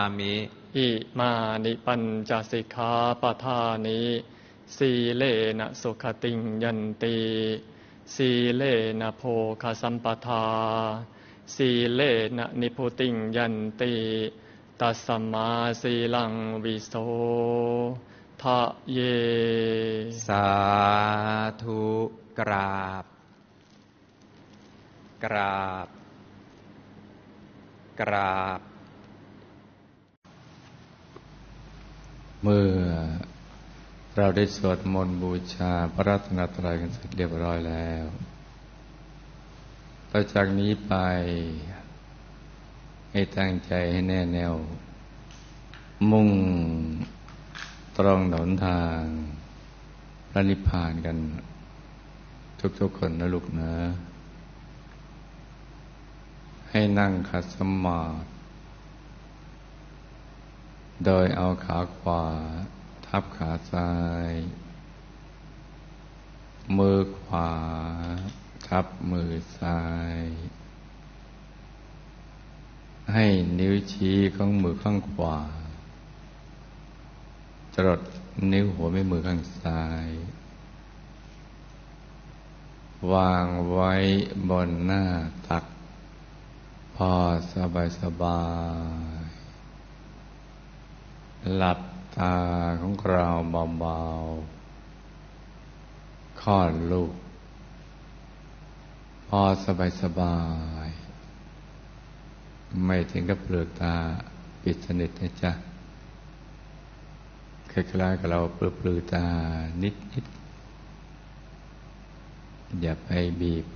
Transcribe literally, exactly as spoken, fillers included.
อามิอิมานิปัญจสิกขาปทานิสีเลนะสุขติงยันติสีเลนะโภคสัมปทาสีเลนะนิพุติงยันติตัสมาสีลังวิโสทะเยสาธุกราบกราบกราบเมื่อเราได้สวดมนต์บูชาพระรัตนตรัยกันเสร็จเรียบร้อยแล้วต่อจากนี้ไปให้ตั้งใจให้แน่แน่วมุ่งตรงหนทางพระนิพพานกันทุกๆคนนะลูกนะให้นั่งขัดสมาธิโดยเอาขาขวาทับขาซ้ายมือขวาทับมือซ้ายให้นิ้วชี้ของมือข้างขวาจรดนิ้วหัวแม่มือข้างซ้ายวางไว้บนหน้าตักพอสบายสบายหลับตาของเราเบาๆคลอดลูกพอสบายสบายไม่ถึงกับเปลือกตาปิดสนิทนะจ๊ะคล้ายๆกับเราเปลือกตานิดๆอย่าไปบีบ